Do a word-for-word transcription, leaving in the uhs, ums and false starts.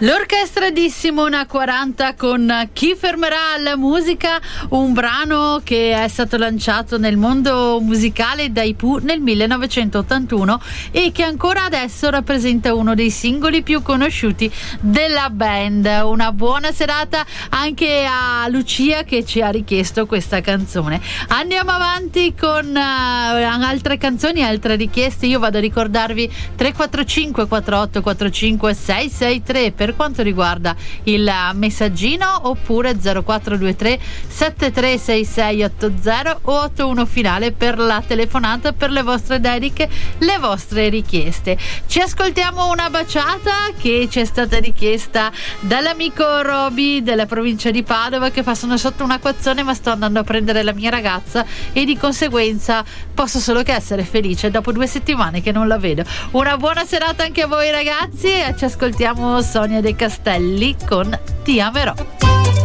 L'orchestra di Simona quaranta con Chi fermerà la musica, un brano che è stato lanciato nel mondo musicale dai Pooh nel millenovecentottantuno e che ancora adesso rappresenta uno dei singoli più conosciuti della band. Una buona serata anche a Lucia che ci ha richiesto questa canzone. Andiamo avanti con uh, altre canzoni, altre richieste. Io vado a ricordarvi tre quattro cinque quattro otto quattro cinque sei sei tre per quanto riguarda il messaggino, oppure zero quattro due tre sette tre sei sei otto zero o otto uno finale per la telefonata, per le vostre dediche, le vostre richieste. Ci ascoltiamo una baciata che ci è stata richiesta dall'amico Roby della provincia di Padova, che fa: sono sotto un acquazzone ma sto andando a prendere la mia ragazza e di conseguenza posso solo che essere felice dopo due settimane che non la vedo. Una buona serata anche a voi ragazzi e ci ascoltiamo Sonia De Castelli con Ti amerò.